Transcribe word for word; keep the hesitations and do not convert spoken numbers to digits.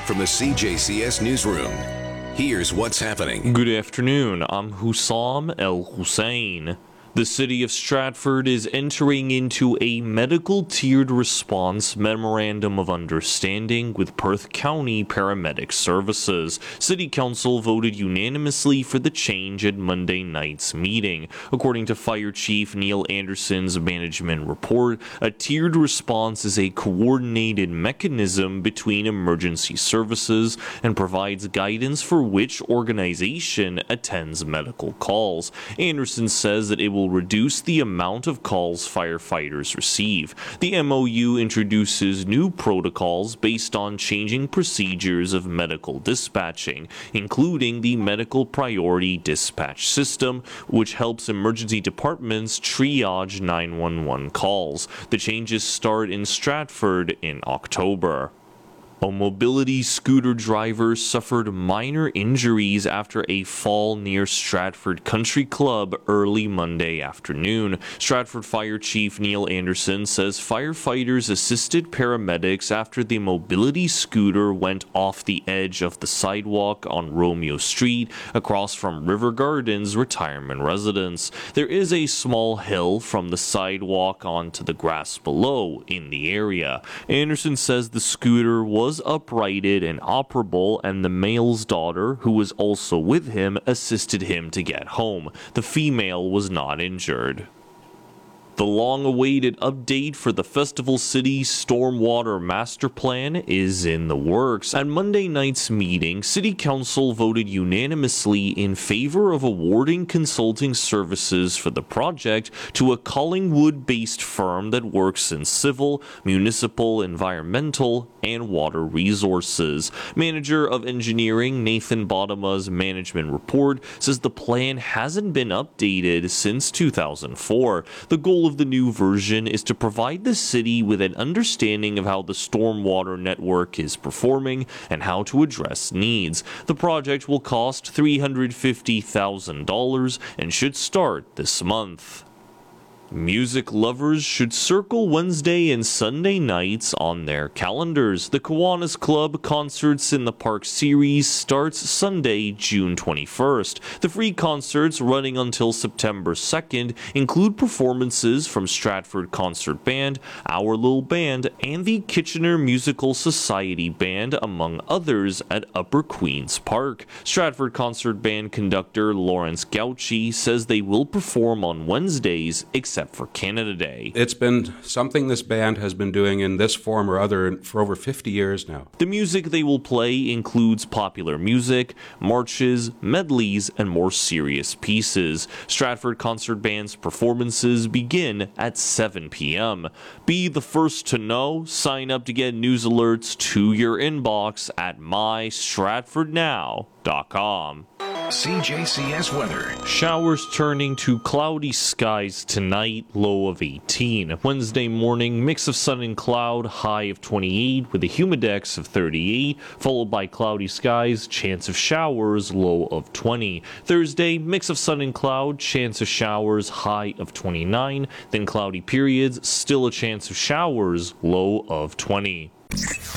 From the C J C S Newsroom, here's what's happening. Good afternoon. I'm Hussam El Hussein. The city of Stratford is entering into a medical tiered response memorandum of understanding with Perth County Paramedic Services. City Council voted unanimously for the change at Monday night's meeting. According to Fire Chief Neil Anderson's management report, a tiered response is a coordinated mechanism between emergency services and provides guidance for which organization attends medical calls. Anderson says that it will reduce the amount of calls firefighters receive. The M O U introduces new protocols based on changing procedures of medical dispatching, including the Medical Priority Dispatch System, which helps emergency departments triage nine one one calls. The changes start in Stratford in October. A mobility scooter driver suffered minor injuries after a fall near Stratford Country Club early Monday afternoon. Stratford Fire Chief Neil Anderson says firefighters assisted paramedics after the mobility scooter went off the edge of the sidewalk on Romeo Street across from River Gardens retirement residence. There is a small hill from the sidewalk onto the grass below in the area. Anderson says the scooter was was uprighted and operable, and the male's daughter, who was also with him, assisted him to get home. The female was not injured. The long-awaited update for the Festival City Stormwater Master Plan is in the works. At Monday night's meeting, City Council voted unanimously in favor of awarding consulting services for the project to a Collingwood-based firm that works in civil, municipal, environmental, and water resources. Manager of Engineering Nathan Bottoma's management report says the plan hasn't been updated since two thousand four. The goal of the new version is to provide the city with an understanding of how the stormwater network is performing and how to address needs. The project will cost three hundred fifty thousand dollars and should start this month. Music lovers should circle Wednesday and Sunday nights on their calendars. The Kiwanis Club Concerts in the Park series starts Sunday, June twenty-first. The free concerts, running until September second, include performances from Stratford Concert Band, Our Little Band, and the Kitchener Musical Society Band, among others, at Upper Queen's Park. Stratford Concert Band conductor Lawrence Gauchi says they will perform on Wednesdays, except for Canada Day. It's been something this band has been doing in this form or other for over fifty years now. The music they will play includes popular music, marches, medleys, and more serious pieces. Stratford Concert Band's performances begin at seven p m Be the first to know. Sign up to get news alerts to your inbox at my stratford now dot com. C J C S weather. Showers turning to cloudy skies tonight, low of eighteen. Wednesday morning, mix of sun and cloud, high of twenty-eight with a humidex of thirty-eight, followed by cloudy skies, chance of showers, low of twenty. Thursday, mix of sun and cloud, chance of showers, high of twenty-nine, then cloudy periods, still a chance of showers, low of twenty.